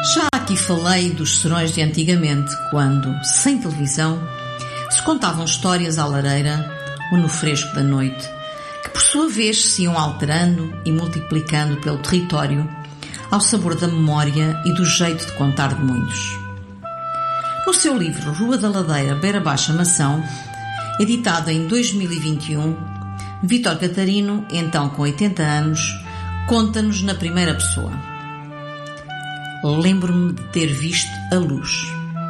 Já aqui falei dos serões de antigamente, quando, sem televisão, se contavam histórias à lareira ou no fresco da noite, que por sua vez se iam alterando e multiplicando pelo território ao sabor da memória e do jeito de contar de muitos. No seu livro Rua da Ladeira, Beira Baixa, Mação, editado em 2021, Vítor Catarino, então com 80 anos, conta-nos na primeira pessoa. Lembro-me de ter visto a luz.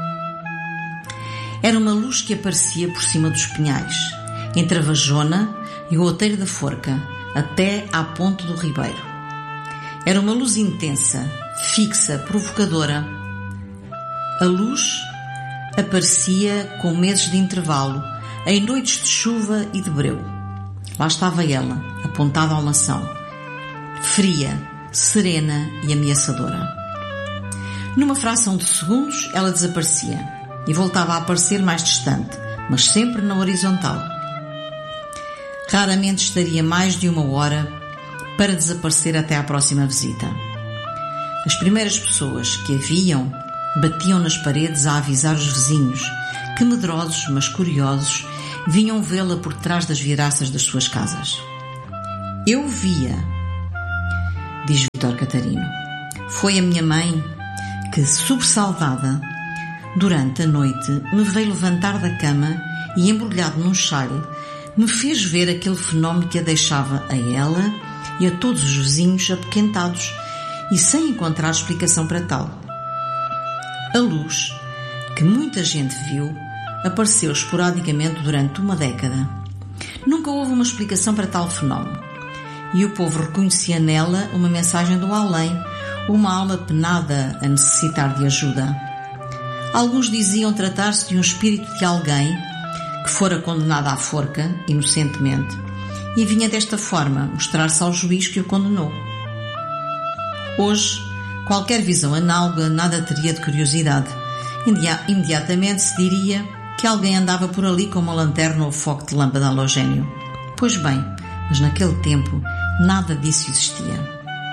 Era uma luz que aparecia por cima dos pinhais, entre a Vajona e o Outeiro da Forca, até à ponte do Ribeiro. Era uma luz intensa, fixa, provocadora. A luz aparecia com meses de intervalo, em noites de chuva e de breu. Lá estava ela, apontada ao mação, fria, serena e ameaçadora. Numa fração de segundos, ela desaparecia e voltava a aparecer mais distante, mas sempre na horizontal. Raramente estaria mais de uma hora para desaparecer até à próxima visita. As primeiras pessoas que a viam batiam nas paredes a avisar os vizinhos, que medrosos, mas curiosos, vinham vê-la por trás das vidraças das suas casas. Eu via, diz Vítor Catarino. Foi a minha mãe que, sobressaltada, durante a noite me veio levantar da cama e, embrulhado num chale, me fez ver aquele fenómeno que a deixava a ela e a todos os vizinhos apequentados e sem encontrar explicação para tal. A luz, que muita gente viu, apareceu esporadicamente durante uma década. Nunca houve uma explicação para tal fenómeno, e o povo reconhecia nela uma mensagem do além, uma alma penada a necessitar de ajuda. Alguns diziam tratar-se de um espírito de alguém que fora condenado à forca, inocentemente, e vinha desta forma mostrar-se ao juiz que o condenou. Hoje, qualquer visão análoga nada teria de curiosidade. Imediatamente se diria que alguém andava por ali com uma lanterna ou foco de lâmpada halogéneo. Pois bem, mas naquele tempo nada disso existia.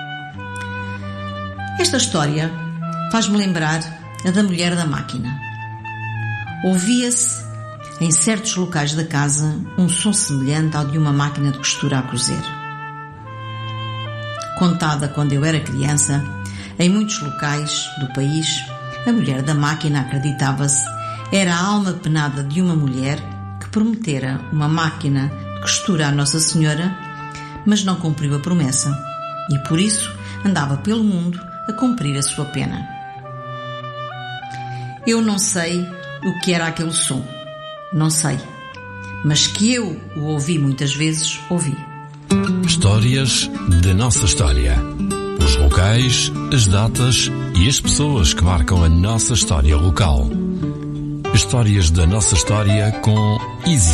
Esta história faz-me lembrar a da mulher da máquina. Ouvia-se em certos locais da casa um som semelhante ao de uma máquina de costura a cozer. Contada quando eu era criança, em muitos locais do país, a mulher da máquina, acreditava-se, era a alma penada de uma mulher que prometera uma máquina de costura à Nossa Senhora, mas não cumpriu a promessa e por isso andava pelo mundo a cumprir a sua pena. Eu não sei o que era aquele som, não sei, mas que eu o ouvi muitas vezes, ouvi. Histórias da nossa história. Os locais, as datas e as pessoas que marcam a nossa história local. Histórias da nossa história com Easy.